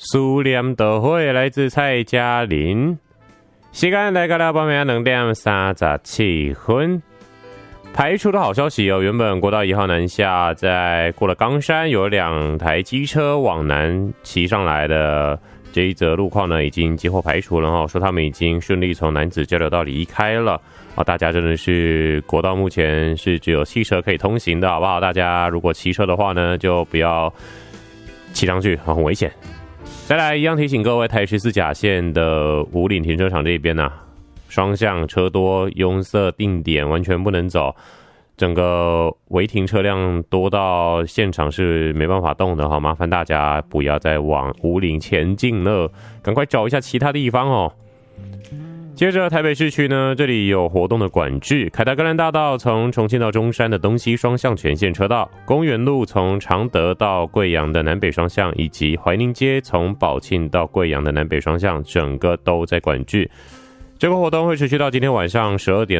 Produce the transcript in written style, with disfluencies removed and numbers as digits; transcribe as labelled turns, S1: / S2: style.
S1: 思念都会来自蔡嘉玲。时间来到了8点2点37分。排除的好消息哦，原本国道1号南下，在过了冈山有2台机车往南骑上来的这一则路况呢，已经接获排除了哦，说他们已经顺利从南子交流道离开了啊！大家真的是国道目前是只有汽车可以通行的，好不好？大家如果骑车的话呢，就不要骑上去，很危险。再来一样提醒各位，台14甲线的武岭停车场这边双向车多，拥塞定点，完全不能走。整个违停车辆多到现场是没办法动的哈，麻烦大家不要再往武岭前进了，赶快找一下其他地方哦。接着台北市区呢，这里有活动的管制，凯达格兰大道从重庆到中山的东西双向全线车道，公园路从常德到贵阳的南北双向，以及怀宁街从宝庆到贵阳的南北双向，整个都在管制。这个活动会持续到今天晚上12点